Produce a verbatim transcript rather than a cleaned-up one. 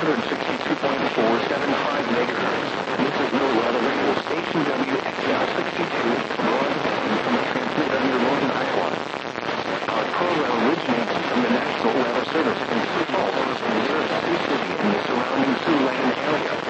sixty-two point four seven five megahertz. This is NOAA radio station W X L sixty-two, broadband from a transmitter near Northern Iowa. Our program originates from the National Weather Service in Sioux Falls and serves Sioux City and the surrounding Siouxland area.